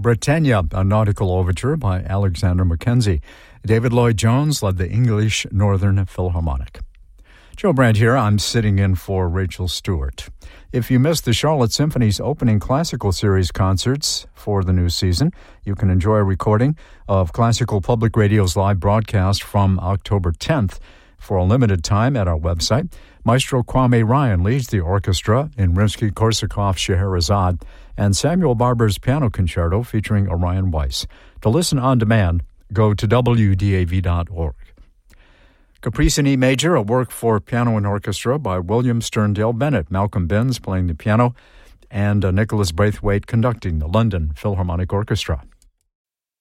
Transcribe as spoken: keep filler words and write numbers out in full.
Britannia, a nautical overture by Alexander Mackenzie. David Lloyd-Jones led the English Northern Philharmonic. Joe Brandt here. I'm sitting in for Rachel Stewart. If you missed the Charlotte Symphony's opening classical series concerts for the new season, you can enjoy a recording of Classical Public Radio's live broadcast from October tenth for a limited time at our website. Maestro Kwame Ryan leads the orchestra in Rimsky-Korsakov's Scheherazade and Samuel Barber's piano concerto featuring Orion Weiss. To listen on demand, go to W D A V dot org. Caprice in E Major, a work for piano and orchestra by William Sterndale Bennett, Malcolm Binns playing the piano, and uh, Nicholas Braithwaite conducting the London Philharmonic Orchestra.